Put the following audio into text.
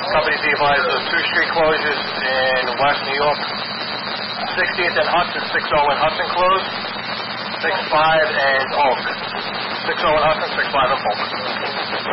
Company's advised of 2 street closures in West New York. 60th and Hudson, 60 and Hudson closed. 65 and Oak. 60 and Hudson, 65 and Oak.